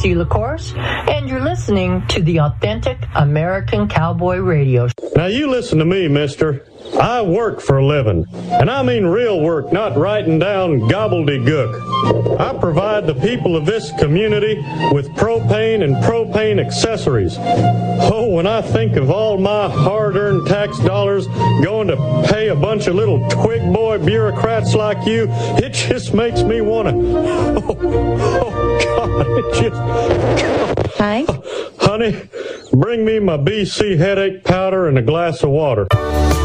Sheila Corse, and you're listening to the Authentic American Cowboy Radio. Now you listen to me, mister. I work for a living, and I mean real work, not writing down gobbledygook. I provide the people of this community with propane and propane accessories. Oh, when I think of all my hard-earned tax dollars going to pay a bunch of little twig boy bureaucrats like you, it just makes me want to... Oh, God, it just... Hi. Honey, bring me my BC headache powder and a glass of water.